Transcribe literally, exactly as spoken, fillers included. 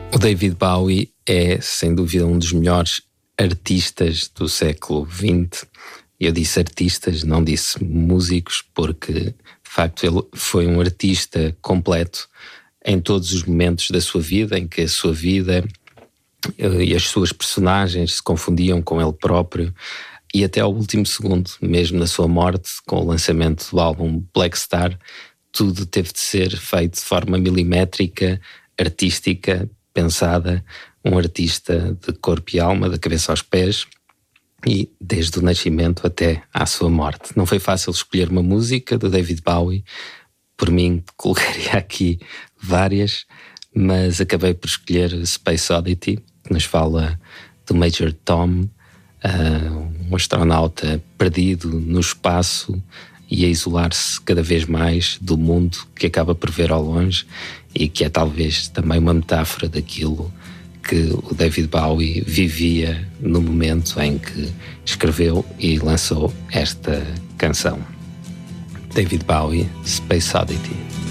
O David Bowie é, sem dúvida, um dos melhores artistas do século vinte. Eu disse artistas, não disse músicos, porque, de facto, ele foi um artista completo em todos os momentos da sua vida, em que a sua vida e as suas personagens se confundiam com ele próprio, e até ao último segundo, mesmo na sua morte, com o lançamento do álbum Black Star, tudo teve de ser feito de forma milimétrica, artística, pensada, um artista de corpo e alma, da cabeça aos pés, e desde o nascimento até à sua morte. Não foi fácil escolher uma música do David Bowie. Por mim, colocaria aqui várias, mas acabei por escolher Space Oddity, que nos fala do Major Tom, um astronauta perdido no espaço e a isolar-se cada vez mais do mundo que acaba por ver ao longe, e que é talvez também uma metáfora daquilo que o David Bowie vivia no momento em que escreveu e lançou esta canção. David Bowie, Space Oddity.